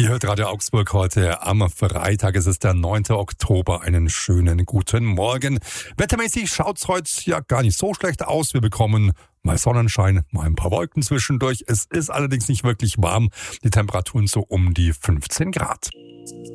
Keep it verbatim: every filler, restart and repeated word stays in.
Ihr hört Radio Augsburg heute am Freitag. Es ist der neunte Oktober. Einen schönen guten Morgen. Wettermäßig schaut's heute ja gar nicht so schlecht aus. Wir bekommen mal Sonnenschein, mal ein paar Wolken zwischendurch. Es ist allerdings nicht wirklich warm. Die Temperaturen so um die fünfzehn Grad.